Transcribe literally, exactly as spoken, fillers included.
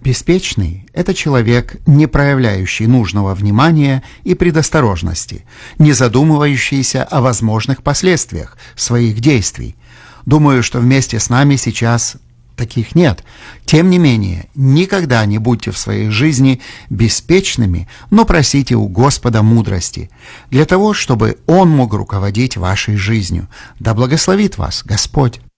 Беспечный – это человек, не проявляющий нужного внимания и предосторожности, не задумывающийся о возможных последствиях своих действий. Думаю, что вместе с нами сейчас таких нет. Тем не менее, никогда не будьте в своей жизни беспечными, но просите у Господа мудрости, для того, чтобы Он мог руководить вашей жизнью. Да благословит вас Господь!